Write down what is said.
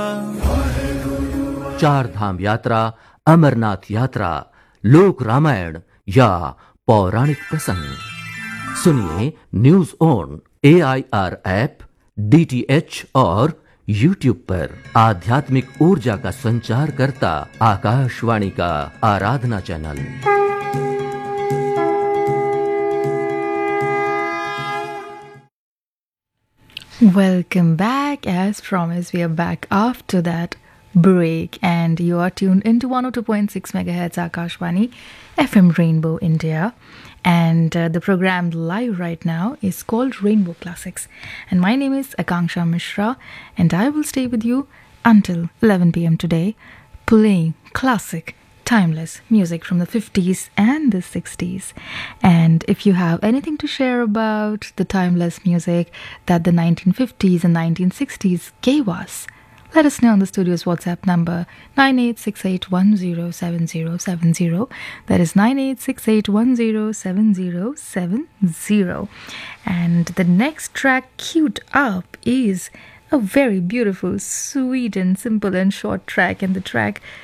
चार धाम यात्रा, अमरनाथ यात्रा, लोक रामायण या पौराणिक प्रसंग सुनिए news on AIR app, DTH और YouTube पर। आध्यात्मिक ऊर्जा का संचार करता आकाशवाणी का आराधना channel. Welcome back. As promised, we are back after that break, and you are tuned into 102.6 megahertz Akashvani FM Rainbow India. And the program live right now is called Rainbow Classics. And my name is Akanksha Mishra, and I will stay with you until 11 p.m. today, playing classic, timeless music from the 50s and the 60s. And if you have anything to share about the timeless music that the 1950s and 1960s gave us, let us know on the studio's WhatsApp number 9868107070. That is 9868107070. And the next track queued up is a very beautiful, sweet and simple and short track, and the track